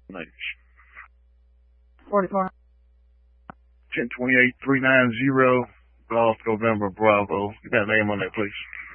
Nice. 44. 1028-390, Golf November Bravo. Get that name on there, please.